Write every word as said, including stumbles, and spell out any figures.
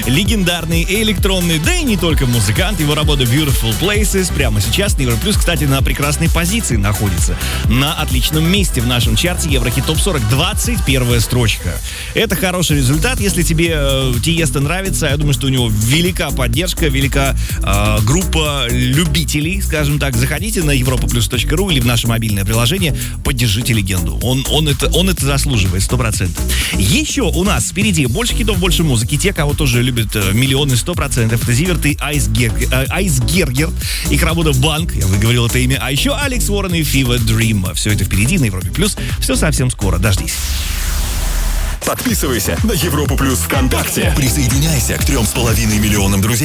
легендарный электронный, да и не только музыкант. Его работа Beautiful Places прямо сейчас на Европлюс, кстати, на прекрасной позиции находится. На отличном месте в нашем чарте Еврохит Топ сорок, двадцать первая строчка. Это хороший результат. Если тебе э, Тиесто нравится, я думаю, что у него велика поддержка, велика э, группа любителей, скажем так. Заходите на европа плюс точка ру или в наше мобильное приложение, поддержите легенду. Он, он, это, он это заслуживает, сто процентов. Еще у нас впереди больше хитов, больше музыки. Те, кого тоже любят э, миллионы, сто процентов. Это Зиверт и Айсгергер. Их работа «Банк», я выговорил это имя. А еще Алекс Уоррен и Fever Dream. Все это впереди на Европе Плюс. Все совсем скоро. Дождись. Подписывайся на Европу Плюс ВКонтакте. Присоединяйся к трем с половиной миллионам друзей.